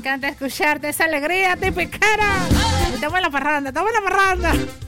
encanta escucharte esa alegría típica. Estamos en la parranda, estamos en la parranda.